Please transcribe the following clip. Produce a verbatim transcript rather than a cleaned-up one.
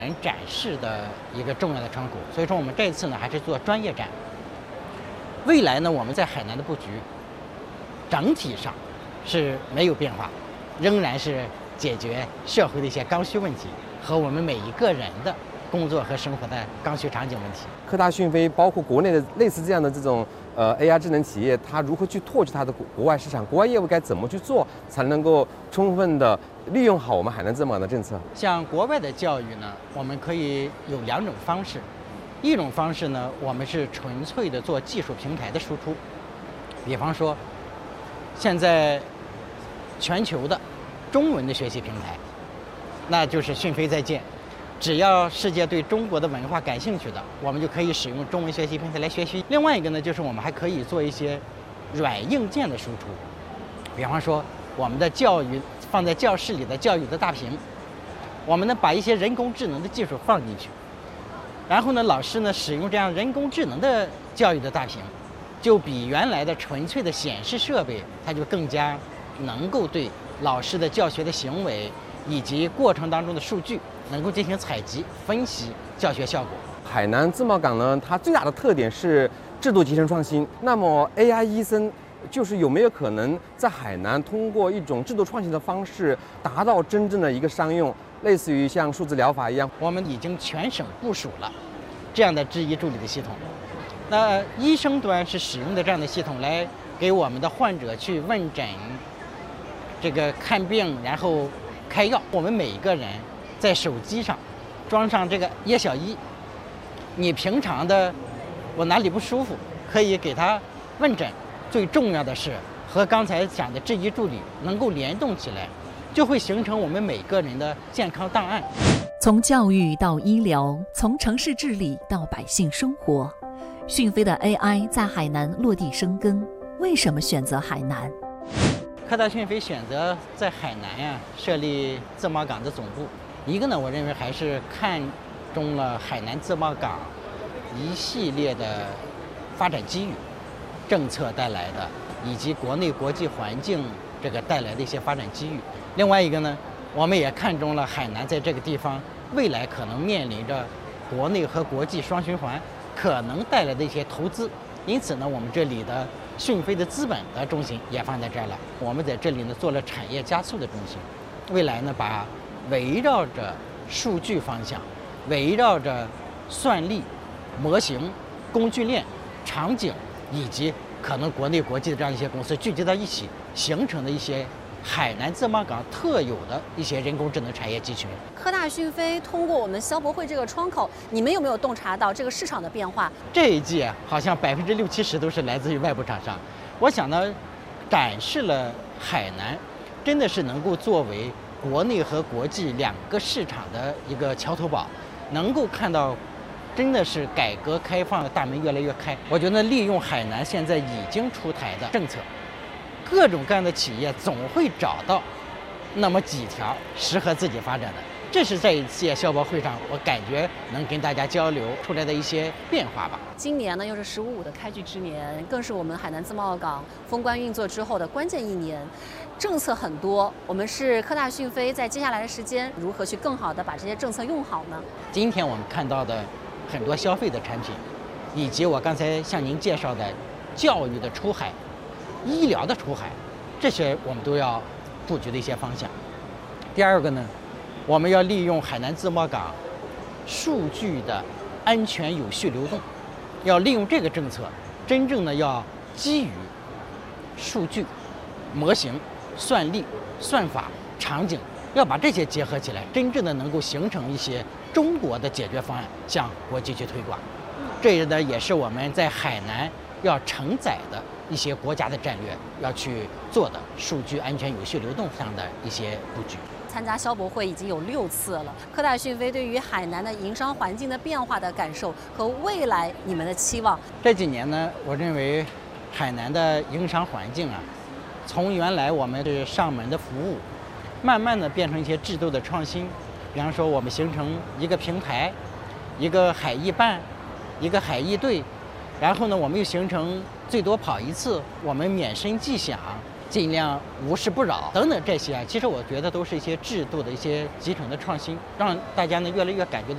人展示的一个重要的窗口。所以说，我们这次呢还是做专业展。未来呢，我们在海南的布局整体上是没有变化，仍然是解决社会的一些刚需问题和我们每一个人的工作和生活的刚需场景问题。 科大讯飞包括国内的类似这样的这种呃 A R 智能企业，它如何去拓取它的国外市场，国外业务该怎么去做，才能够充分的利用好我们海南自贸港的政策？ 像国外的教育呢，我们可以有两种方式，一种方式呢，我们是纯粹的做技术平台的输出，比方说，现在全球的中文的学习平台，那就是讯飞在建。只要世界对中国的文化感兴趣的，我们就可以使用中文学习平台来学习。另外一个呢，就是我们还可以做一些软硬件的输出，比方说我们的教育放在教室里的教育的大屏，我们呢把一些人工智能的技术放进去，然后呢老师呢使用这样人工智能的教育的大屏，就比原来的纯粹的显示设备，它就更加能够对老师的教学的行为以及过程当中的数据能够进行采集、分析教学效果。 海南自贸港呢，它最大的特点是制度集成创新。那么 A I 医生就是有没有可能在海南通过一种制度创新的方式，达到真正的一个商用，类似于像数字疗法一样？ 我们已经全省部署了这样的质疑助理的系统。那医生端是使用的这样的系统来给我们的患者去问诊、这个看病，然后开药。我们每一个人在手机上装上这个叶小医，你平常的我哪里不舒服，可以给他问诊。最重要的是和刚才讲的质疑助理能够联动起来，就会形成我们每个人的健康档案。 从教育到医疗，从城市治理到百姓生活，讯飞的 A I 在海南落地生根。为什么选择海南？ 科大讯飞选择在海南呀、啊、设立自贸港的总部，一个呢，我认为还是看中了海南自贸港一系列的发展机遇，政策带来的，以及国内国际环境这个带来的一些发展机遇。另外一个呢，我们也看中了海南在这个地方未来可能面临着国内和国际双循环可能带来的一些投资，因此呢，我们这里的讯飞的资本的中心也放在这儿了。我们在这里呢做了产业加速的中心，未来呢把围绕着数据方向，围绕着算力、模型、工具链、场景以及可能国内国际的这样一些公司聚集到一起，形成的一些海南自贸港特有的一些人工智能产业集群。 科大讯飞通过我们消博会这个窗口，你们有没有洞察到这个市场的变化？ 这一届好像百分之六七十都是来自于外部厂商。我想呢，展示了海南真的是能够作为国内和国际两个市场的一个桥头堡，能够看到真的是改革开放的大门越来越开。我觉得利用海南现在已经出台的政策，各种各样的企业总会找到那么几条适合自己发展的。这是这一届消博会上我感觉能跟大家交流出来的一些变化吧。 今年呢又是十五五的开局之年，更是我们海南自贸港封关运作之后的关键一年，政策很多。我们是科大讯飞在接下来的时间如何去更好的把这些政策用好呢？ 今天我们看到的很多消费的产品，以及我刚才向您介绍的教育的出海、医疗的出海，这些我们都要布局的一些方向。第二个呢，我们要利用海南自贸港数据的安全有序流动，要利用这个政策，真正的要基于数据、模型、算力、算法、场景，要把这些结合起来，真正的能够形成一些中国的解决方案，向国际去推广。这呢，也是我们在海南要承载的一些国家的战略要去做的数据安全有序流动上的一些布局。 参加消博会已经有六次了，科大讯飞对于海南的营商环境的变化的感受和未来你们的期望？ 这几年呢，我认为海南的营商环境啊，从原来我们是上门的服务，慢慢的变成一些制度的创新。比方说，我们形成一个平台，一个海艺办，一个海艺队，然后呢，我们又形成最多跑一次，我们免申即享，尽量无事不扰等等这些啊，其实我觉得都是一些制度的一些集成的创新，让大家呢越来越感觉到